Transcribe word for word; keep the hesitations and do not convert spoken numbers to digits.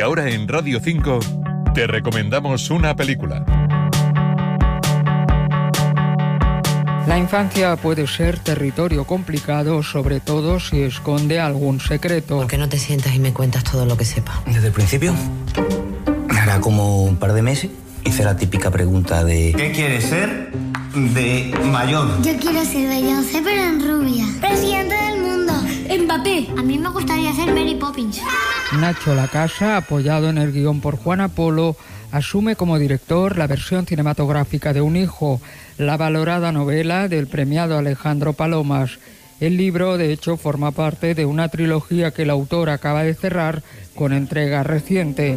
ahora en Radio cinco te recomendamos una película. La infancia puede ser territorio complicado, sobre todo si esconde algún secreto. ¿Por qué no te sientas y me cuentas todo lo que sepas? Desde el principio, hará como un par de meses, hice la típica pregunta de... ¿Qué quieres ser de mayor? Yo quiero ser Beyoncé, pero en rubia. Presidente del mundo. Mbappé. A mí me gustaría ser Mary Poppins. Nacho Lacasa, apoyado en el guión por Juana Polo, asume como director la versión cinematográfica de Un hijo, la valorada novela del premiado Alejandro Palomas. El libro, de hecho, forma parte de una trilogía que el autor acaba de cerrar con entrega reciente.